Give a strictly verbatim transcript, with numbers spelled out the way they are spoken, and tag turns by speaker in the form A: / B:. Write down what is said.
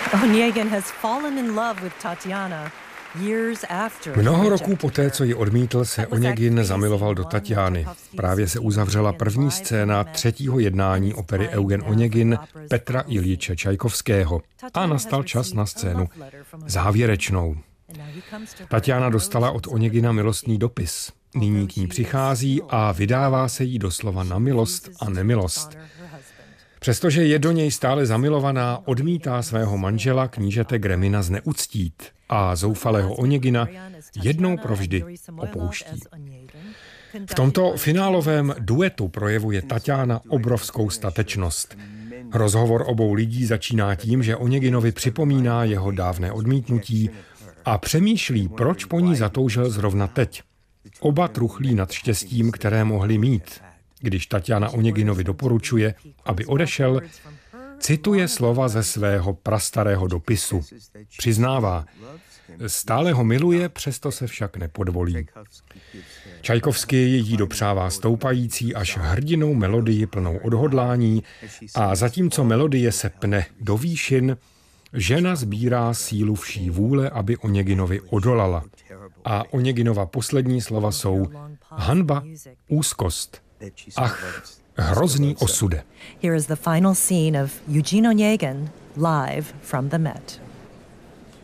A: Mnoho roků poté, co ji odmítl, se Onegin zamiloval do Tatiany. Právě se uzavřela první scéna třetího jednání opery Eugen Onegin Petra Iljiče Čajkovského a nastal čas na scénu závěrečnou. Tatiana dostala od Onegina milostný dopis. Nyní k ní přichází a vydává se jí doslova na milost a nemilost. Přestože je do něj stále zamilovaná, odmítá svého manžela knížete Gremina zneuctít a zoufalého Onegina jednou provždy opouští. V tomto finálovém duetu projevuje Tatiana obrovskou statečnost. Rozhovor obou lidí začíná tím, že Oneginovi připomíná jeho dávné odmítnutí a přemýšlí, proč po ní zatoužil zrovna teď. Oba truchlí nad štěstím, které mohli mít. Když Tatiana Oneginovi doporučuje, aby odešel, cituje slova ze svého prastarého dopisu. Přiznává, stále ho miluje, přesto se však nepodvolí. Čajkovský jí dopřává stoupající až hrdinou melodii plnou odhodlání a zatímco melodie se pne do výšin, žena sbírá sílu vší vůle, aby Oneginovi odolala. A Oneginova poslední slova jsou hanba, úzkost, ach, hrozný osude.
B: Here is the final scene of Eugene Onegin live from the Met.